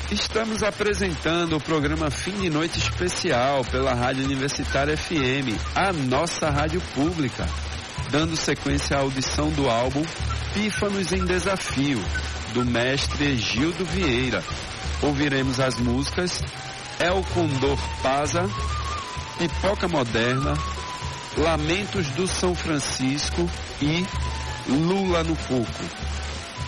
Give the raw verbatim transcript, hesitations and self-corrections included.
Estamos apresentando o programa Fim de Noite Especial pela Rádio Universitária F M, a nossa rádio pública, dando sequência à audição do álbum Pífanos em Desafio, do mestre Gildo Vieira. Ouviremos as músicas El Condor Pasa, Pipoca Moderna, Lamentos do São Francisco e Lula no Coco.